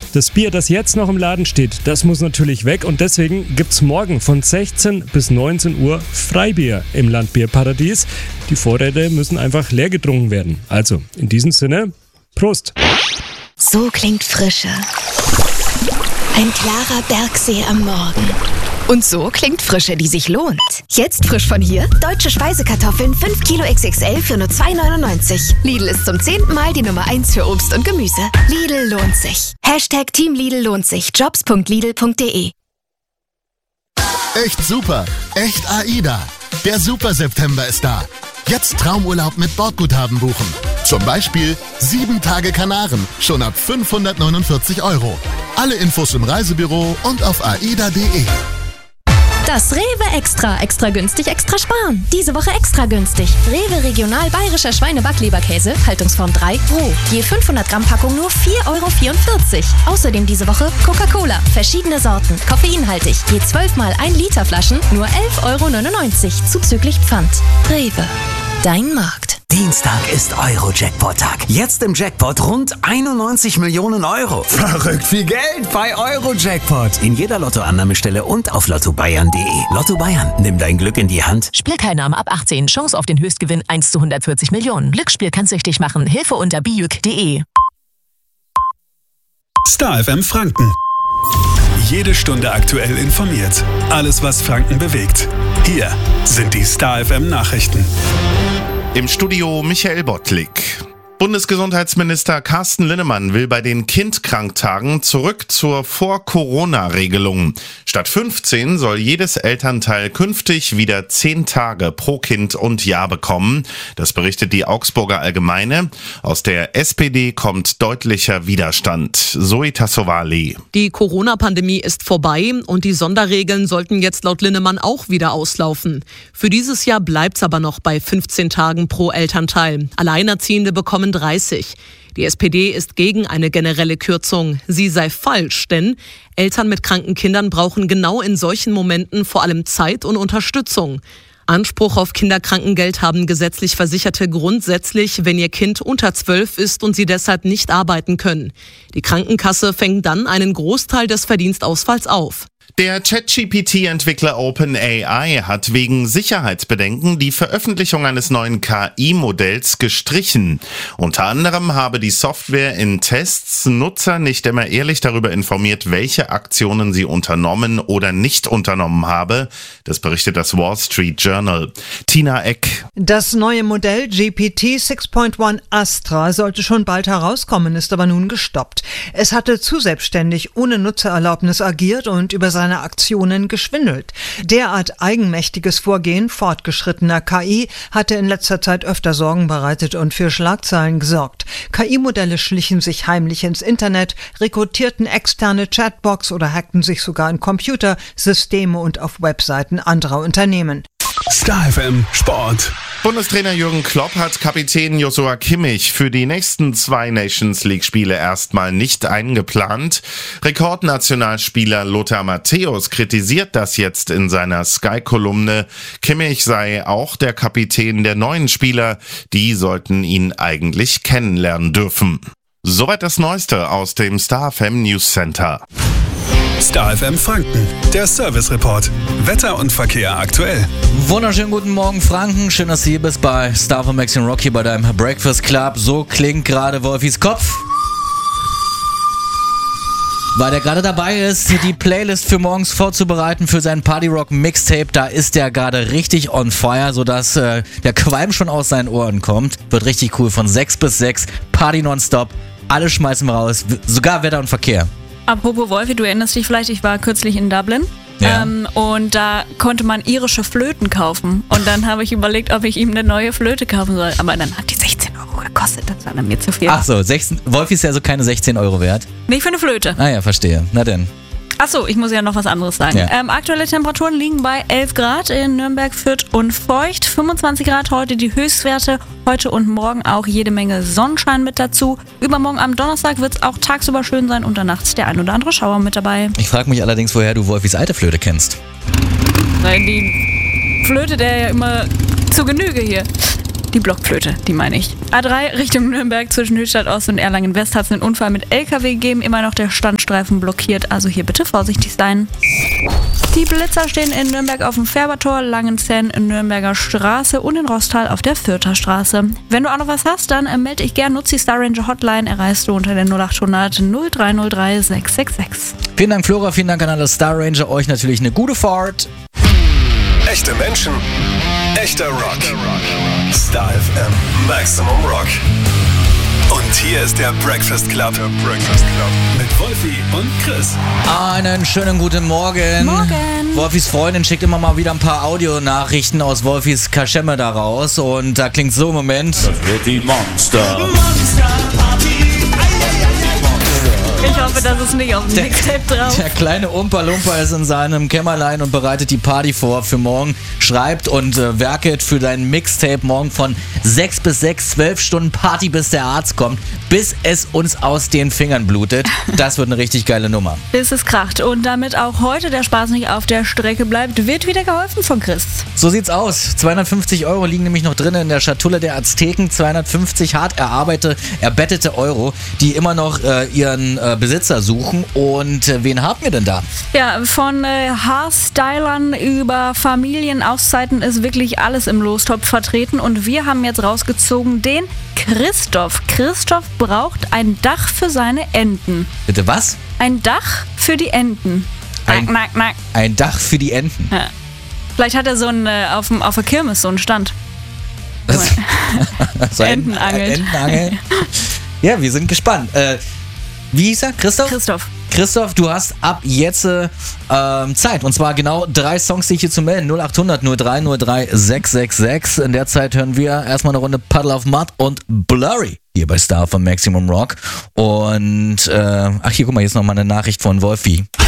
Das Bier, das jetzt noch im Laden steht, das muss natürlich weg und deswegen gibt's morgen von 16 bis 19 Uhr Freibier im Landbierparadies. Die Vorräte müssen einfach leer getrunken werden. Also, in diesem Sinne, Prost! So klingt Frische. Ein klarer Bergsee am Morgen. Und so klingt Frische, die sich lohnt. Jetzt frisch von hier, deutsche Speisekartoffeln 5 Kilo XXL für nur 2,99. Lidl ist zum 10. Mal die Nummer 1 für Obst und Gemüse. Lidl lohnt sich. #Team Lidl lohnt sich. Jobs.lidl.de. Echt super, echt AIDA. Der Super September ist da. Jetzt Traumurlaub mit Bordguthaben buchen. Zum Beispiel 7 Tage Kanaren, schon ab 549 €. Alle Infos im Reisebüro und auf aida.de. Das Rewe Extra. Extra günstig, extra sparen. Diese Woche extra günstig. Rewe Regional Bayerischer Schweine-Backleberkäse, Haltungsform 3, roh. Je 500 Gramm Packung nur 4,44 €. Außerdem diese Woche Coca-Cola. Verschiedene Sorten. Koffeinhaltig. Je 12 mal 1 Liter Flaschen nur 11,99 € zuzüglich Pfand. Rewe. Dein Markt. Dienstag ist Euro-Jackpot-Tag. Jetzt im Jackpot rund 91 Millionen €. Verrückt viel Geld bei Euro-Jackpot. In jeder Lottoannahmestelle und auf lottobayern.de. Lotto Bayern, nimm dein Glück in die Hand. Spielteilnahme ab 18. Chance auf den Höchstgewinn 1 zu 140 Millionen. Glücksspiel kann süchtig machen. Hilfe unter bijuk.de. Star FM Franken. Jede Stunde aktuell informiert. Alles, was Franken bewegt. Hier sind die Star FM Nachrichten. Im Studio Michael Bottlik. Bundesgesundheitsminister Carsten Linnemann will bei den Kindkranktagen zurück zur Vor-Corona-Regelung. Statt 15 soll jedes Elternteil künftig wieder 10 Tage pro Kind und Jahr bekommen. Das berichtet die Augsburger Allgemeine. Aus der SPD kommt deutlicher Widerstand. Zoe Tassovali. Die Corona-Pandemie ist vorbei und die Sonderregeln sollten jetzt laut Linnemann auch wieder auslaufen. Für dieses Jahr bleibt's aber noch bei 15 Tagen pro Elternteil. Alleinerziehende bekommen 30. Die SPD ist gegen eine generelle Kürzung. Sie sei falsch, denn Eltern mit kranken Kindern brauchen genau in solchen Momenten vor allem Zeit und Unterstützung. Anspruch auf Kinderkrankengeld haben gesetzlich Versicherte grundsätzlich, wenn ihr Kind unter 12 ist und sie deshalb nicht arbeiten können. Die Krankenkasse fängt dann einen Großteil des Verdienstausfalls auf. Der ChatGPT-Entwickler OpenAI hat wegen Sicherheitsbedenken die Veröffentlichung eines neuen KI-Modells gestrichen. Unter anderem habe die Software in Tests Nutzer nicht immer ehrlich darüber informiert, welche Aktionen sie unternommen oder nicht unternommen habe. Das berichtet das Wall Street Journal. Tina Eck. Das neue Modell GPT 6.1 Astra sollte schon bald herauskommen, ist aber nun gestoppt. Es hatte zu selbstständig ohne Nutzererlaubnis agiert und über seine Aktionen geschwindelt. Derart eigenmächtiges Vorgehen fortgeschrittener KI hatte in letzter Zeit öfter Sorgen bereitet und für Schlagzeilen gesorgt. KI-Modelle schlichen sich heimlich ins Internet, rekrutierten externe Chatbots oder hackten sich sogar in Computer, Systeme und auf Webseiten anderer Unternehmen. Star FM Sport. Bundestrainer Jürgen Klopp hat Kapitän Joshua Kimmich für die nächsten 2 Nations-League-Spiele erstmal nicht eingeplant. Rekordnationalspieler Lothar Matthäus kritisiert das jetzt in seiner Sky-Kolumne. Kimmich sei auch der Kapitän der neuen Spieler. Die sollten ihn eigentlich kennenlernen dürfen. Soweit das Neueste aus dem Star FM News Center. Star FM Franken, der Service Report. Wetter und Verkehr aktuell. Wunderschönen guten Morgen Franken, schön, dass du hier bist bei Star von Max und Rocky bei deinem Breakfast Club. So klingt gerade Wolfis Kopf. Weil der gerade dabei ist, die Playlist für morgens vorzubereiten für sein Party Rock Mixtape. Da ist der gerade richtig on fire, sodass der Qualm schon aus seinen Ohren kommt. Wird richtig cool, von 6 bis 6, Party nonstop. Alle schmeißen wir raus, sogar Wetter und Verkehr. Apropos Wolfi, du erinnerst dich vielleicht, ich war kürzlich in Dublin. Ja. Und da konnte man irische Flöten kaufen. Und dann habe ich überlegt, ob ich ihm eine neue Flöte kaufen soll. Aber dann hat die 16 € gekostet, das war dann mir zu viel. Ach so, Wolfi ist ja so keine 16 € wert. Nicht für eine Flöte. Ah ja, verstehe. Na denn. Achso, ich muss ja noch was anderes sagen. Ja. Aktuelle Temperaturen liegen bei 11 Grad in Nürnberg, Fürth und Feucht. 25 Grad heute die Höchstwerte. Heute und morgen auch jede Menge Sonnenschein mit dazu. Übermorgen am Donnerstag wird es auch tagsüber schön sein und nachts der ein oder andere Schauer mit dabei. Ich frage mich allerdings, woher du Wolfis alte Flöte kennst. Weil die Flöte der ja immer zu Genüge hier. Die Blockflöte, die meine ich. A3 Richtung Nürnberg zwischen Höchstadt Ost und Erlangen West hat es einen Unfall mit LKW gegeben. Immer noch der Standstreifen blockiert, also hier bitte vorsichtig sein. Die Blitzer stehen in Nürnberg auf dem Färbertor, Langenzenn, Nürnberger Straße und in Rostal auf der Fürther Straße. Wenn du auch noch was hast, dann melde ich gern, nutze die Star Ranger Hotline, erreichst du unter der 0800 0303 666. Vielen Dank, Flora, vielen Dank an alle Star Ranger, euch natürlich eine gute Fahrt. Echte Menschen, echter Rock. Star FM Maximum Rock. Und hier ist der Breakfast Club. Mit Wolfi und Chris. Einen schönen guten Morgen. Morgen. Wolfis Freundin schickt immer mal wieder ein paar Audionachrichten aus Wolfis Kaschemme da raus. Und da klingt so im Moment. Das wird die Monster. Ich hoffe, das ist nicht auf dem Mixtape drauf. Der kleine Umpa-Lumpa ist in seinem Kämmerlein und bereitet die Party vor für morgen. Schreibt und werkelt für dein Mixtape morgen von 6 bis 6, 12 Stunden Party, bis der Arzt kommt, bis es uns aus den Fingern blutet. Das wird eine richtig geile Nummer. Bis es kracht. Und damit auch heute der Spaß nicht auf der Strecke bleibt, wird wieder geholfen von Chris. So sieht's aus. 250 € liegen nämlich noch drin in der Schatulle der Azteken. 250 hart erbettete Euro, die immer noch ihren Besitzer suchen. Und wen haben wir denn da? Ja, von Haarstylern über Familienauszeiten ist wirklich alles im Lostopf vertreten. Und wir haben jetzt rausgezogen den Christoph. Christoph braucht ein Dach für seine Enten. Bitte was? Ein Dach für die Enten. Ein Dach für die Enten. Ja. Vielleicht hat er so einen auf der Kirmes so einen Stand. So Entenangel. Ja, wir sind gespannt. Wie hieß er? Christoph, du hast ab jetzt Zeit. Und zwar genau 3 Songs, die ich hier zu melden. 0800 0303 666. In der Zeit hören wir erstmal eine Runde Puddle of Mud und Blurry hier bei Star von Maximum Rock. Und, hier, guck mal, hier ist nochmal eine Nachricht von Wolfi.